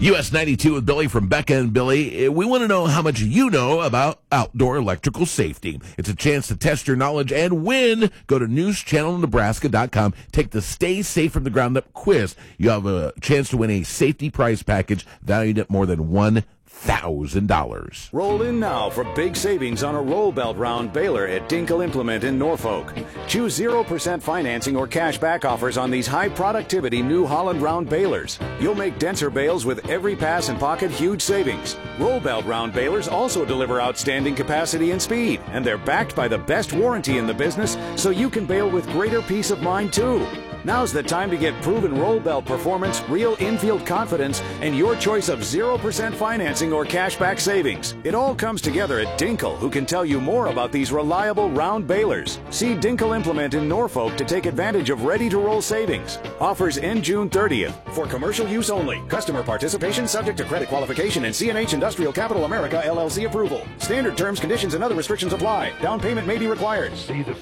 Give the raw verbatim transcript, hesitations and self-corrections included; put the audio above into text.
U S ninety-two with Billy from Becca and Billy. We want to know how much you know about outdoor electrical safety. It's a chance to test your knowledge and win. Go to news channel nebraska dot com. Take the Stay Safe from the Ground Up quiz. You have a chance to win a safety prize package valued at more than one thousand dollars. Roll in now for big savings on a roll belt round baler at Dinkle Implement in Norfolk. Choose zero percent financing or cash back offers on these high productivity New Holland round balers. You'll make denser bales with every pass and pocket huge savings. Roll belt round balers also deliver outstanding capacity and speed, and they're backed by the best warranty in the business, so you can bale with greater peace of mind too. Now's the time to get proven roll belt performance, real infield confidence, and your choice of zero percent financing or cashback savings. It all comes together at Dinkle, who can tell you more about these reliable round balers. See Dinkle Implement in Norfolk to take advantage of ready-to-roll savings. Offers end June thirtieth. For commercial use only. Customer participation subject to credit qualification and C and H Industrial Capital America L L C approval. Standard terms, conditions, and other restrictions apply. Down payment may be required. See the